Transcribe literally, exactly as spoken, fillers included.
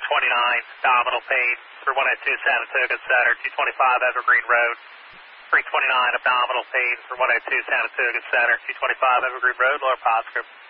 twenty-nine, abdominal pain for one oh two Saratoga Center, two twenty-five Evergreen Road. three twenty-nine, abdominal pain for one oh two Saratoga Center, two twenty-five Evergreen Road, lower postscript.